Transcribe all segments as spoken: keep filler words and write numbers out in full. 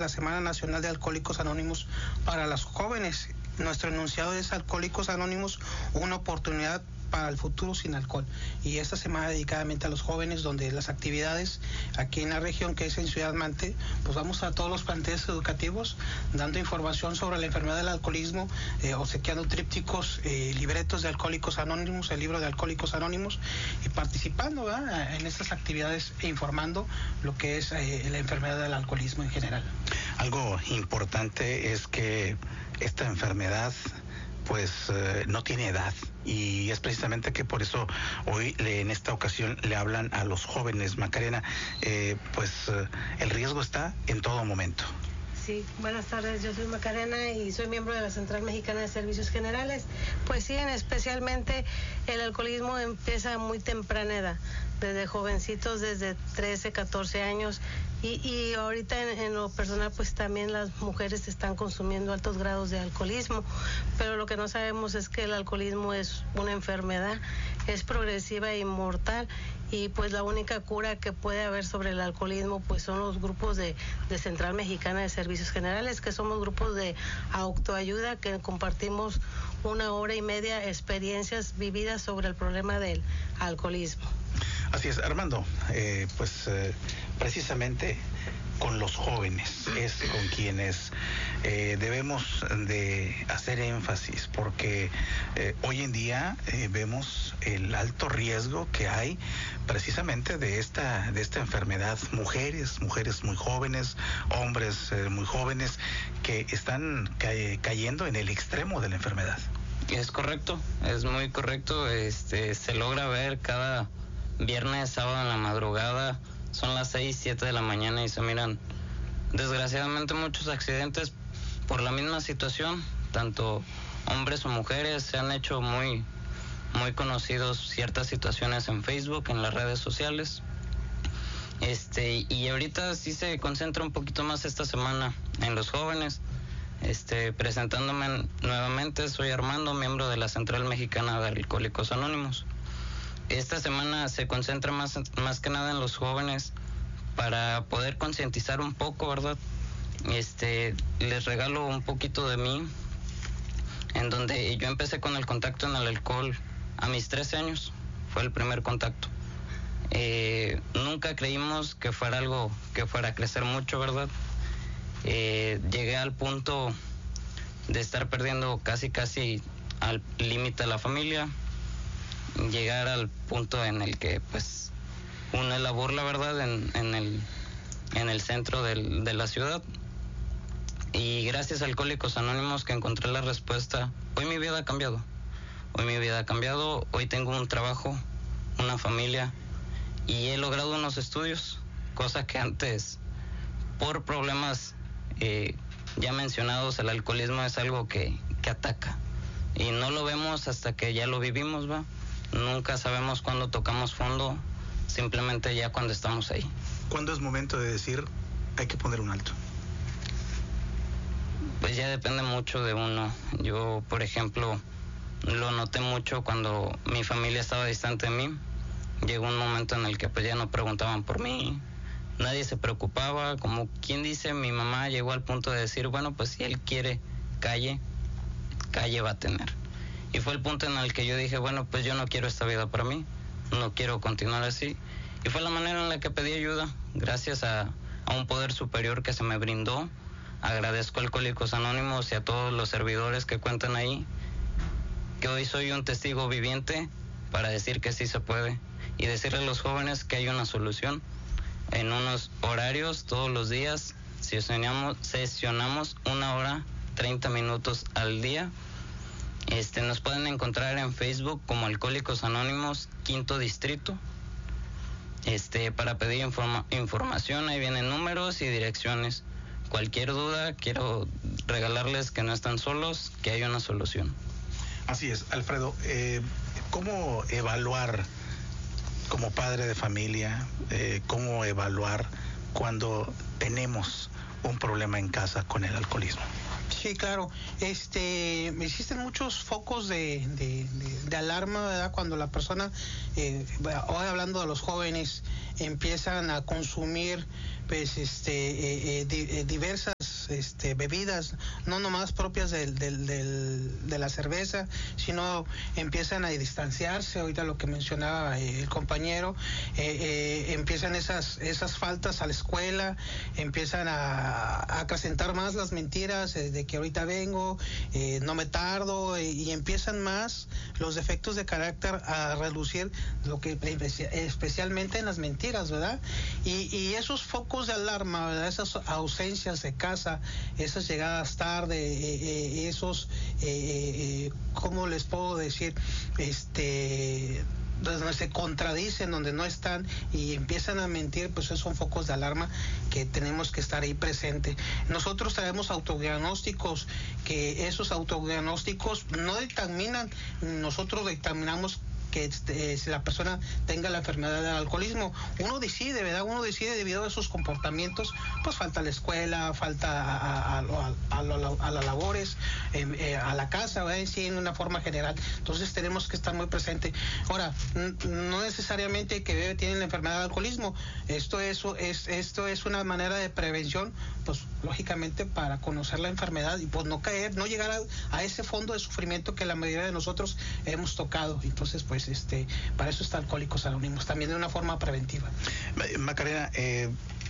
la Semana Nacional de Alcohólicos Anónimos para los jóvenes. Nuestro enunciado es Alcohólicos Anónimos, una oportunidad para el futuro sin alcohol, y esta semana dedicadamente a los jóvenes, donde las actividades aquí en la región, que es en Ciudad Mante, pues vamos a todos los planteles educativos dando información sobre la enfermedad del alcoholismo, eh, obsequiando trípticos, eh, libretos de Alcohólicos Anónimos, el libro de Alcohólicos Anónimos, y participando, ¿verdad?, en estas actividades e informando lo que es eh, la enfermedad del alcoholismo en general. Algo importante es que esta enfermedad pues eh, no tiene edad, y es precisamente que por eso hoy le, en esta ocasión le hablan a los jóvenes. Macarena, eh, pues eh, el riesgo está en todo momento. Sí, buenas tardes, yo soy Macarena y soy miembro de la Central Mexicana de Servicios Generales. Pues sí, especialmente el alcoholismo empieza a muy temprana edad, desde jovencitos, desde trece, catorce años, y, y ahorita en, en lo personal pues también las mujeres están consumiendo altos grados de alcoholismo, pero lo que no sabemos es que el alcoholismo es una enfermedad, es progresiva e mortal, y pues la única cura que puede haber sobre el alcoholismo pues son los grupos de, de Central Mexicana de Servicios Generales, que somos grupos de autoayuda que compartimos una hora y media experiencias vividas sobre el problema del alcoholismo. Así es, Armando, eh, pues eh, precisamente con los jóvenes es con quienes eh, debemos de hacer énfasis, porque eh, hoy en día eh, vemos el alto riesgo que hay precisamente de esta de esta enfermedad. Mujeres, mujeres muy jóvenes, hombres eh, muy jóvenes que están ca- cayendo en el extremo de la enfermedad. Es correcto, es muy correcto. Este, se logra ver cada viernes, sábado en la madrugada, son las seis, siete de la mañana y se miran desgraciadamente muchos accidentes por la misma situación. Tanto hombres o mujeres, se han hecho muy, muy conocidos ciertas situaciones en Facebook, en las redes sociales. Este, y ahorita sí se concentra un poquito más esta semana en los jóvenes. Este, presentándome nuevamente, soy Armando, miembro de la Central Mexicana de Alcohólicos Anónimos. Esta semana se concentra más, más que nada en los jóvenes para poder concientizar un poco, ¿verdad? Este, les regalo un poquito de mí, en donde yo empecé con el contacto en el alcohol a mis trece años, fue el primer contacto. Eh, nunca creímos que fuera algo que fuera a crecer mucho, ¿verdad? Eh, llegué al punto de estar perdiendo casi casi al límite de la familia, llegar al punto en el que pues uno es la burla, ¿verdad?, en, en el en el centro del, de la ciudad. Y gracias a Alcohólicos Anónimos que encontré la respuesta, hoy mi vida ha cambiado, hoy mi vida ha cambiado, hoy tengo un trabajo, una familia, y he logrado unos estudios, cosa que antes, por problemas eh, ya mencionados, el alcoholismo es algo que, que ataca, y no lo vemos hasta que ya lo vivimos, ¿va? Nunca sabemos cuándo tocamos fondo, simplemente ya cuando estamos ahí. ¿Cuándo es momento de decir hay que poner un alto? Pues ya depende mucho de uno. Yo, por ejemplo, lo noté mucho cuando mi familia estaba distante de mí. Llegó un momento en el que pues ya no preguntaban por mí, nadie se preocupaba, como quien dice, mi mamá llegó al punto de decir, bueno, pues si él quiere calle, calle va a tener. Y fue el punto en el que yo dije, bueno, pues yo no quiero esta vida para mí, no quiero continuar así. Y fue la manera en la que pedí ayuda, gracias a, a un poder superior que se me brindó. Agradezco a Alcohólicos Anónimos y a todos los servidores que cuentan ahí, que hoy soy un testigo viviente para decir que sí se puede, y decirle a los jóvenes que hay una solución. En unos horarios, todos los días, sesionamos, sesionamos una hora, treinta minutos al día. Este, nos pueden encontrar en Facebook como Alcohólicos Anónimos Quinto Distrito. Este, para pedir informa, información, ahí vienen números y direcciones. Cualquier duda, quiero regalarles que no están solos, que hay una solución. Así es, Alfredo, eh, ¿cómo evaluar como padre de familia, eh, cómo evaluar cuando tenemos un problema en casa con el alcoholismo? Sí, claro. Este, existen muchos focos de, de, de, de alarma, ¿verdad? Cuando la persona, eh, hoy hablando de los jóvenes, empiezan a consumir, pues, este, eh, eh, di, eh, diversas este, bebidas, no nomás propias del, del, del, de la cerveza, sino empiezan a distanciarse. Ahorita lo que mencionaba eh, el compañero, eh, eh, empiezan esas, esas faltas a la escuela, empiezan a, a acrecentar más las mentiras eh, de que ahorita vengo, eh, no me tardo, eh, y empiezan más los defectos de carácter a relucir, lo que especialmente en las mentiras, ¿verdad? Y, y esos focos de alarma, ¿verdad? Esas ausencias de casa, esas llegadas tarde, eh, eh, esos, eh, eh, ¿cómo les puedo decir? Este... donde se contradicen, donde no están y empiezan a mentir, pues esos son focos de alarma que tenemos que estar ahí presente. Nosotros traemos autodiagnósticos, que esos autodiagnósticos no dictaminan, nosotros dictaminamos que este, si la persona tenga la enfermedad del alcoholismo. Uno decide, ¿verdad? Uno decide debido a esos comportamientos, pues falta a la escuela, falta a, a, a, a, a, a las labores, eh, eh, a la casa, ¿verdad? En sí, en una forma general. Entonces tenemos que estar muy presente. Ahora, no necesariamente que tienen la enfermedad del alcoholismo. Esto es, es, esto es una manera de prevención, pues lógicamente para conocer la enfermedad y pues no caer, no llegar a, a ese fondo de sufrimiento que la mayoría de nosotros hemos tocado. Entonces, pues este, para eso está Alcohólicos Anónimos, también de una forma preventiva. Macarena, eh,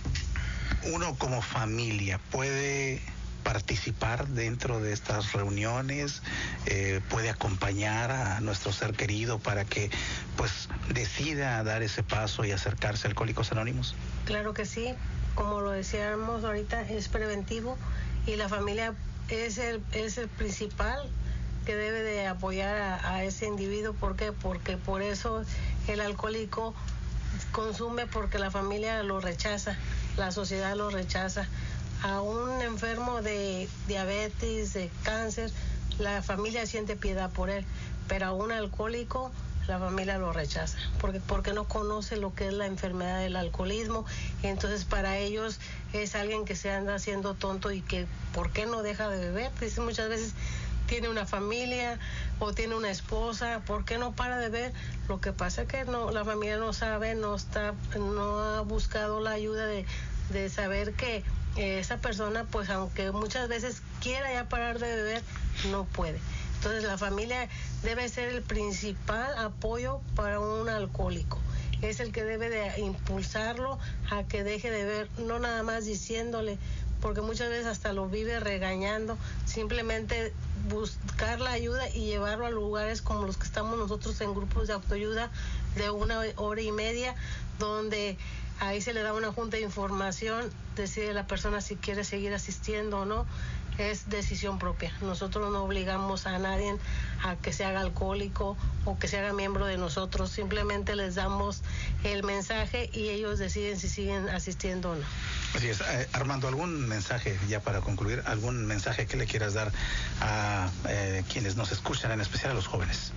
uno como familia puede participar dentro de estas reuniones, eh, puede acompañar a nuestro ser querido para que pues decida dar ese paso y acercarse a Alcohólicos Anónimos. Claro que sí, como lo decíamos ahorita, es preventivo y la familia es el, es el principal que debe de apoyar a, a ese individuo. ¿Por qué? Porque por eso el alcohólico consume, porque la familia lo rechaza, la sociedad lo rechaza. A un enfermo de diabetes, de cáncer, la familia siente piedad por él, pero a un alcohólico la familia lo rechaza, porque, porque no conoce lo que es la enfermedad del alcoholismo. Entonces para ellos es alguien que se anda haciendo tonto y que ¿por qué no deja de beber? Dicen muchas veces, tiene una familia o tiene una esposa, ¿por qué no para de beber? Lo que pasa es que no, la familia no sabe, no está, no ha buscado la ayuda de, de saber que eh, esa persona, pues aunque muchas veces quiera ya parar de beber, no puede. Entonces la familia debe ser el principal apoyo para un alcohólico. Es el que debe de impulsarlo a que deje de beber, no nada más diciéndole, porque muchas veces hasta lo vive regañando. Simplemente buscar la ayuda y llevarlo a lugares como los que estamos nosotros en grupos de autoayuda de una hora y media, donde ahí se le da una junta de información, decide la persona si quiere seguir asistiendo o no. Es decisión propia. Nosotros no obligamos a nadie a que se haga alcohólico o que se haga miembro de nosotros. Simplemente les damos el mensaje y ellos deciden si siguen asistiendo o no. Así es. Eh, Armando, ¿algún mensaje ya para concluir? ¿Algún mensaje que le quieras dar a eh, quienes nos escuchan, en especial a los jóvenes?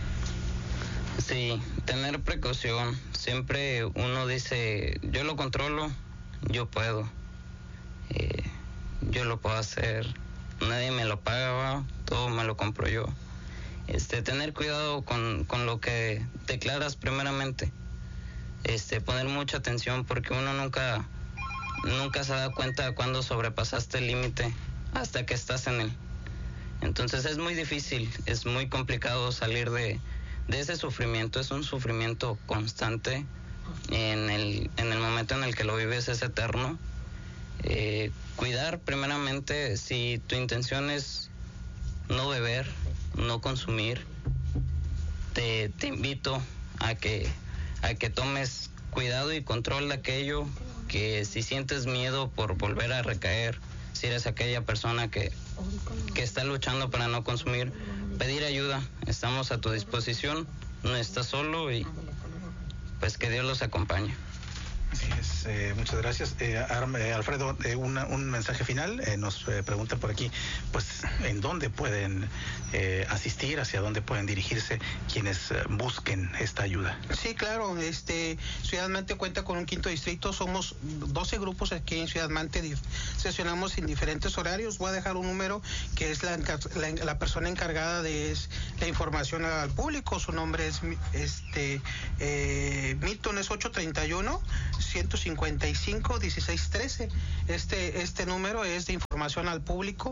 Sí, tener precaución. Siempre uno dice, yo lo controlo, yo puedo. Eh, yo lo puedo hacer, nadie me lo paga, todo me lo compro yo. Este, tener cuidado con, con lo que declaras primeramente, este, poner mucha atención, porque uno nunca, nunca se da cuenta de cuando sobrepasaste el límite hasta que estás en él. Entonces es muy difícil, es muy complicado salir de, de ese sufrimiento. Es un sufrimiento constante, en el, en el momento en el que lo vives es eterno. Eh, cuidar primeramente, si tu intención es no beber, no consumir, te, te invito a que, a que tomes cuidado y control de aquello, que si sientes miedo por volver a recaer, si eres aquella persona que, que está luchando para no consumir, pedir ayuda, estamos a tu disposición, no estás solo y pues que Dios los acompañe. Así es. gracias, eh, muchas gracias. Eh, Alfredo, eh, una, un mensaje final. Eh, nos eh, pregunta por aquí, pues, ¿en dónde pueden eh, asistir, hacia dónde pueden dirigirse quienes eh, busquen esta ayuda? Sí, claro. Este, Ciudad Mante cuenta con un quinto distrito. Somos doce grupos aquí en Ciudad Mante. Sesionamos en diferentes horarios. Voy a dejar un número que es la, la, la persona encargada de es, la información al público. Su nombre es este eh, Milton, es ocho treinta y uno, ciento cincuenta y cinco, dieciséis trece. Este, este número es de información al público,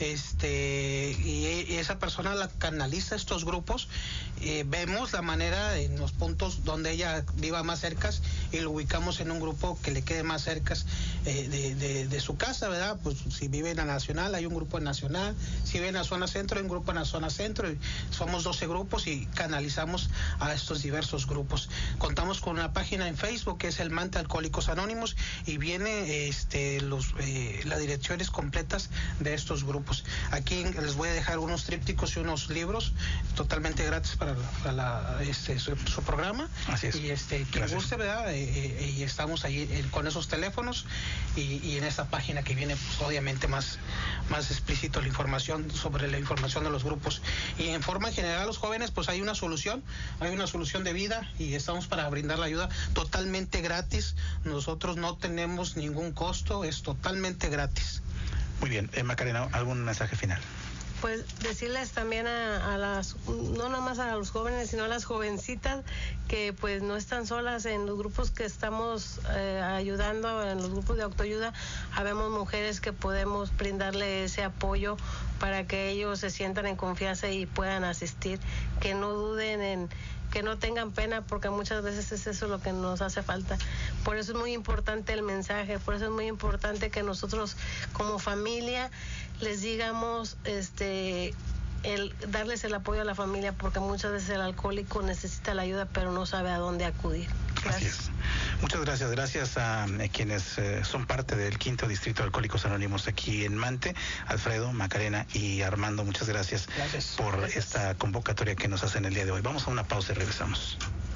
este, y, y esa persona la canaliza estos grupos. Eh, vemos la manera en los puntos donde ella viva más cerca y lo ubicamos en un grupo que le quede más cerca eh, de, de, de su casa, ¿verdad? Pues si vive en la Nacional, hay un grupo en Nacional. Si vive en la zona centro, hay un grupo en la zona centro. Y somos doce grupos y canalizamos a estos diversos grupos. Contamos con una página en Facebook que es el Mante Alcohólicos Anónimos y viene este los eh, las direcciones completas de estos grupos. Aquí les voy a dejar unos trípticos y unos libros totalmente gratis para, para la, este, su, su programa. Así es. Y este quien guste, ¿verdad? Eh, eh, y estamos ahí eh, con esos teléfonos y, y en esta página que viene pues, obviamente más, más explícito la información sobre la información de los grupos. Y en forma general los jóvenes pues hay una solución, hay una solución de vida y estamos para brindar la ayuda totalmente gratis. Nosotros no tenemos ningún costo, es totalmente gratis. Muy bien, eh, Macarena, ¿algún mensaje final? Pues decirles también a, a las, no nomás a los jóvenes, sino a las jovencitas que pues no están solas en los grupos que estamos eh, ayudando, en los grupos de autoayuda. Habemos mujeres que podemos brindarle ese apoyo para que ellos se sientan en confianza y puedan asistir, que no duden en, que no tengan pena, porque muchas veces es eso lo que nos hace falta. Por eso es muy importante el mensaje, por eso es muy importante que nosotros como familia les digamos este el darles el apoyo a la familia, porque muchas veces el alcohólico necesita la ayuda pero no sabe a dónde acudir. Gracias. Así es. Muchas gracias. Gracias a eh, quienes eh, son parte del quinto distrito de Alcohólicos Anónimos aquí en Mante, Alfredo, Macarena y Armando. Muchas gracias, gracias. por gracias. esta convocatoria que nos hacen el día de hoy. Vamos a una pausa y regresamos.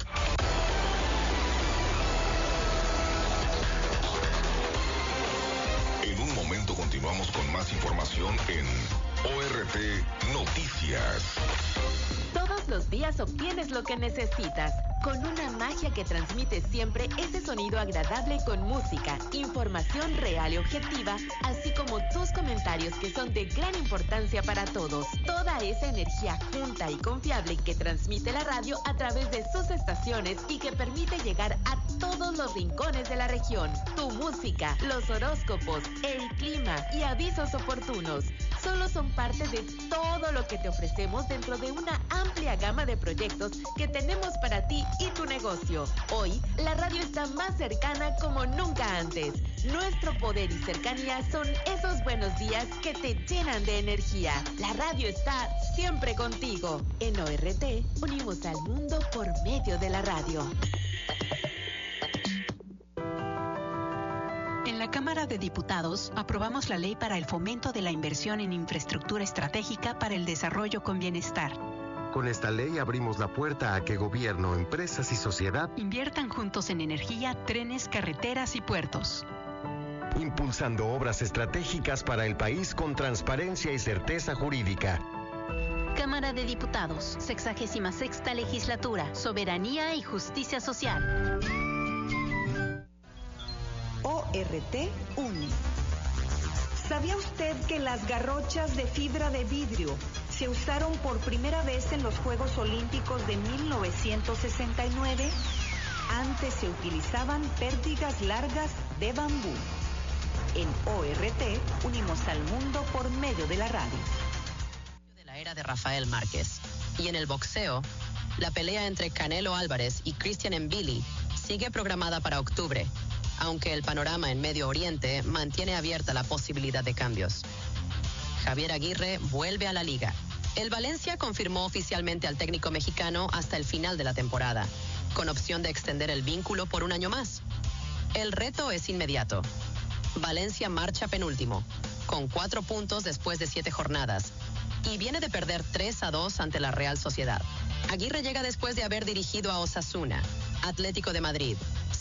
En un momento continuamos con más información en O R T Noticias. Todos los días obtienes lo que necesitas, con una magia que transmite siempre ese sonido agradable con música, información real y objetiva, así como tus comentarios que son de gran importancia para todos. Toda esa energía junta y confiable que transmite la radio a través de sus estaciones y que permite llegar a todos los rincones de la región. Tu música, los horóscopos, el clima y avisos oportunos solo son parte de todo lo que te ofrecemos dentro de una amplia gama de proyectos que tenemos para ti y tu negocio. Hoy, la radio está más cercana como nunca antes. Nuestro poder y cercanía son esos buenos días que te llenan de energía. La radio está siempre contigo. En O R T, unimos al mundo por medio de la radio. En la Cámara de Diputados aprobamos la ley para el fomento de la inversión en infraestructura estratégica para el desarrollo con bienestar. Con esta ley abrimos la puerta a que gobierno, empresas y sociedad inviertan juntos en energía, trenes, carreteras y puertos, impulsando obras estratégicas para el país con transparencia y certeza jurídica. Cámara de Diputados, sexagésima sexta legislatura, soberanía y justicia social. O R T une. ¿Sabía usted que las garrochas de fibra de vidrio se usaron por primera vez en los Juegos Olímpicos de mil novecientos sesenta y nueve? Antes se utilizaban pértigas largas de bambú. En O R T unimos al mundo por medio de la radio. De la era de Rafael Márquez. Y en el boxeo, la pelea entre Canelo Álvarez y Christian Mbili sigue programada para octubre, aunque el panorama en Medio Oriente mantiene abierta la posibilidad de cambios. Javier Aguirre vuelve a la liga. El Valencia confirmó oficialmente al técnico mexicano hasta el final de la temporada, con opción de extender el vínculo por un año más. El reto es inmediato. Valencia marcha penúltimo, con cuatro puntos después de siete jornadas, y viene de perder tres a dos ante la Real Sociedad. Aguirre llega después de haber dirigido a Osasuna, Atlético de Madrid,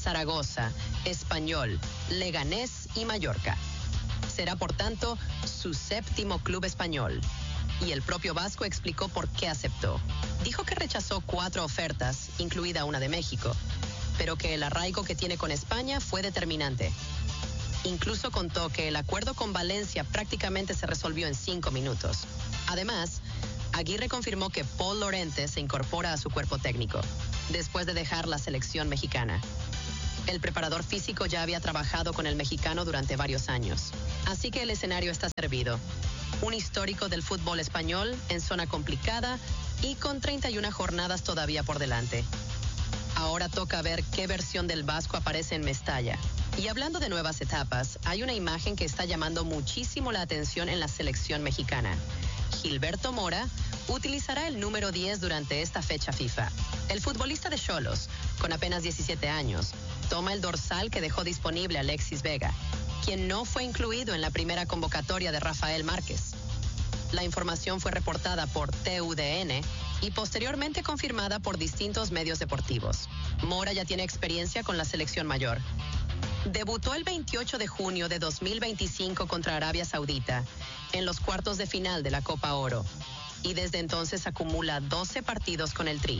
Zaragoza, Español, Leganés y Mallorca. Será, por tanto, su séptimo club español. Y el propio Vasco explicó por qué aceptó. Dijo que rechazó cuatro ofertas, incluida una de México, pero que el arraigo que tiene con España fue determinante. Incluso contó que el acuerdo con Valencia prácticamente se resolvió en cinco minutos. Además, Aguirre confirmó que Paul Lorente se incorpora a su cuerpo técnico, después de dejar la selección mexicana. El preparador físico ya había trabajado con el mexicano durante varios años, así que el escenario está servido. Un histórico del fútbol español en zona complicada y con treinta y una jornadas todavía por delante. Ahora toca ver qué versión del Vasco aparece en Mestalla. Y hablando de nuevas etapas, hay una imagen que está llamando muchísimo la atención en la selección mexicana. Gilberto Mora utilizará el número diez durante esta fecha FIFA. El futbolista de Xolos, con apenas diecisiete años, toma el dorsal que dejó disponible Alexis Vega, quien no fue incluido en la primera convocatoria de Rafael Márquez. La información fue reportada por T U D N y posteriormente confirmada por distintos medios deportivos. Mora ya tiene experiencia con la selección mayor. Debutó el veintiocho de junio de dos mil veinticinco contra Arabia Saudita en los cuartos de final de la Copa Oro y desde entonces acumula doce partidos con el Tri.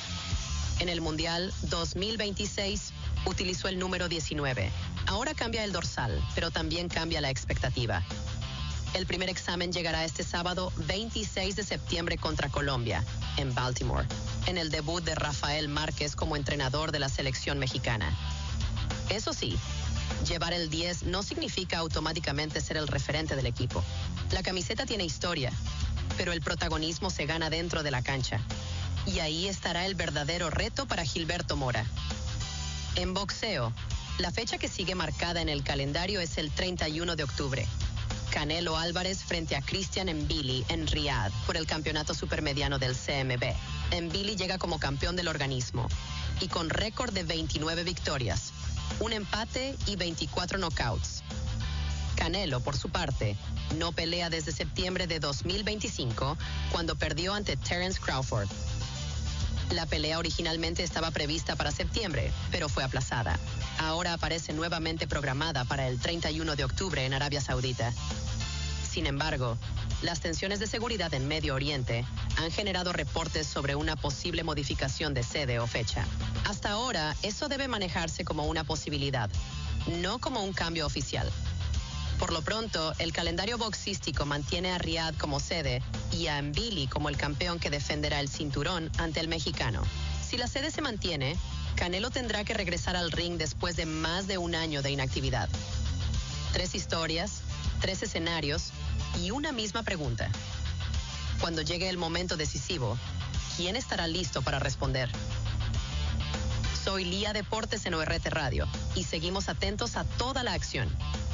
En el Mundial dos mil veintiséis utilizó el número diecinueve. Ahora cambia el dorsal, pero también cambia la expectativa. El primer examen llegará este sábado veintiséis de septiembre contra Colombia, en Baltimore, en el debut de Rafael Márquez como entrenador de la selección mexicana. Eso sí, llevar el diez no significa automáticamente ser el referente del equipo. La camiseta tiene historia, pero el protagonismo se gana dentro de la cancha. Y ahí estará el verdadero reto para Gilberto Mora. En boxeo, la fecha que sigue marcada en el calendario es el treinta y uno de octubre. Canelo Álvarez frente a Christian Mbili en Riyadh por el campeonato supermediano del C M B. Mbili llega como campeón del organismo y con récord de veintinueve victorias, un empate y veinticuatro knockouts. Canelo, por su parte, no pelea desde septiembre de dos mil veinticinco, cuando perdió ante Terence Crawford. La pelea originalmente estaba prevista para septiembre, pero fue aplazada. Ahora aparece nuevamente programada para el treinta y uno de octubre en Arabia Saudita. Sin embargo, las tensiones de seguridad en Medio Oriente han generado reportes sobre una posible modificación de sede o fecha. Hasta ahora, eso debe manejarse como una posibilidad, no como un cambio oficial. Por lo pronto, el calendario boxístico mantiene a Riyadh como sede y a Mbili como el campeón que defenderá el cinturón ante el mexicano. Si la sede se mantiene, Canelo tendrá que regresar al ring después de más de un año de inactividad. Tres historias, tres escenarios y una misma pregunta. Cuando llegue el momento decisivo, ¿quién estará listo para responder? Soy Lía Deportes en O R T Radio y seguimos atentos a toda la acción.